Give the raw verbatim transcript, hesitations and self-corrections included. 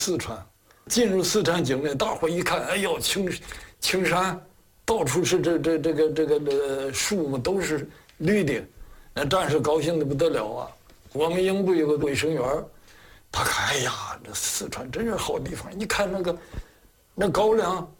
四川，进入四川境内，大伙一看，哎呦，青青山，到处是这这这个这个呃树木都是绿的，那战士高兴的不得了啊！我们营部有个卫生员，他看，哎呀，这四川真是好地方，你看那个那高粱